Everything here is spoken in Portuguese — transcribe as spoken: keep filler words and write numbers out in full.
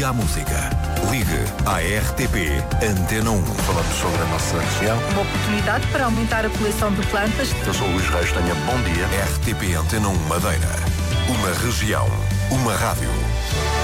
Ligue à música. Ligue à R T P Antena um. Falamos sobre a nossa região. Uma oportunidade para aumentar a coleção de plantas. Eu sou o Luís Reis, tenha bom dia. R T P Antena um Madeira. Uma região. Uma rádio.